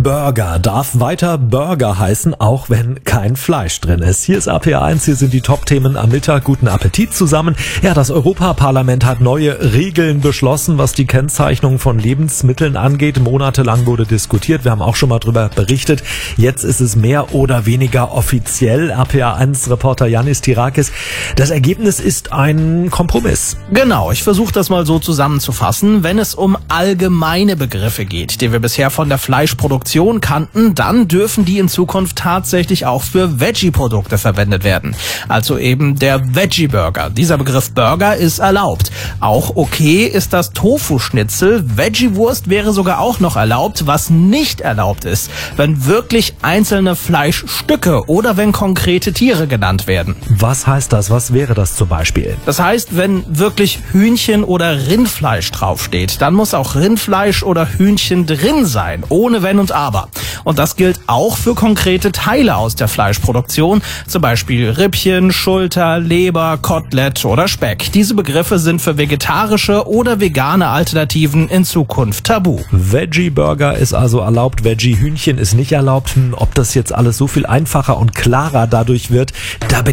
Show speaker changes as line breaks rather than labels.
Burger darf weiter Burger heißen, auch wenn kein Fleisch drin ist. Hier ist RPR1, hier sind die Top-Themen am Mittag. Guten Appetit zusammen. Ja, das Europaparlament hat neue Regeln beschlossen, was die Kennzeichnung von Lebensmitteln angeht. Monatelang wurde diskutiert, wir haben auch schon mal drüber berichtet. Jetzt ist es mehr oder weniger offiziell. RPR1-Reporter Yannis Tirakis. Das Ergebnis ist ein Kompromiss.
Genau, ich versuche das mal so zusammenzufassen. Wenn es um allgemeine Begriffe geht, die wir bisher von der Fleischproduktion kannten, dann dürfen die in Zukunft tatsächlich auch für Veggie-Produkte verwendet werden. Also eben der Veggie-Burger. Dieser Begriff Burger ist erlaubt. Auch okay ist das Tofu-Schnitzel. Veggie-Wurst wäre sogar auch noch erlaubt. Was nicht erlaubt ist, wenn wirklich einzelne Fleischstücke oder wenn konkrete Tiere genannt werden.
Was heißt das? Was wäre das zum Beispiel?
Das heißt, wenn wirklich Hühnchen oder Rindfleisch draufsteht, dann muss auch Rindfleisch oder Hühnchen drin sein, ohne Wenn und Aber. Und das gilt auch für konkrete Teile aus der Fleischproduktion, zum Beispiel Rippchen, Schulter, Leber, Kotelett oder Speck. Diese Begriffe sind für vegetarische oder vegane Alternativen in Zukunft tabu.
Veggie-Burger ist also erlaubt, Veggie-Hühnchen ist nicht erlaubt. Ob das jetzt alles so viel einfacher und klarer dadurch wird, da bin